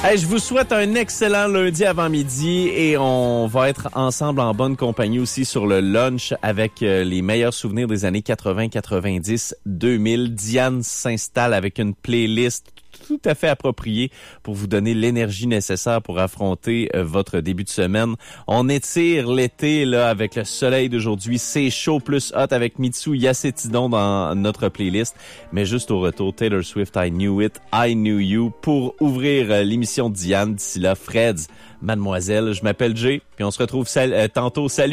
Hey, je vous souhaite un excellent lundi avant-midi et on va être ensemble en bonne compagnie aussi sur le lunch avec les meilleurs souvenirs des années 80, 90, 2000. Diane s'installe avec une playlist tout à fait appropriée pour vous donner l'énergie nécessaire pour affronter votre début de semaine. On étire l'été là avec le soleil d'aujourd'hui. C'est chaud plus hot avec Mitsu Yacetidon dans notre playlist. Mais juste au retour, Taylor Swift, I Knew It, I Knew You pour ouvrir l'émission de Diane. D'ici là, Freds, Mademoiselle. Je m'appelle Jay, puis on se retrouve tantôt. Salut!